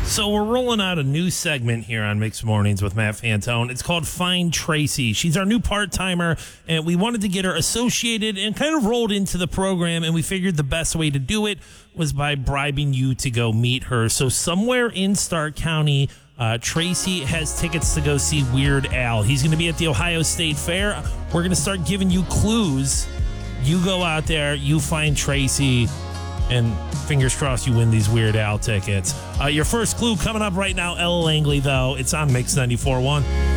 So we're rolling out a new segment here on Mixed Mornings with Matt Fantone. It's called Find Tracy. She's our new part-timer, and we wanted to get her associated and kind of rolled into the program, and we figured the best way to do it was by bribing you to go meet her. So somewhere in Stark County, Tracy has tickets to go see Weird Al. He's going to be at the Ohio State Fair. We're going to start giving you clues. You go out there, you find Tracy, and fingers crossed you win these Weird Al tickets. Your first clue coming up right now, Ella Langley, though. It's on Mix 94.1.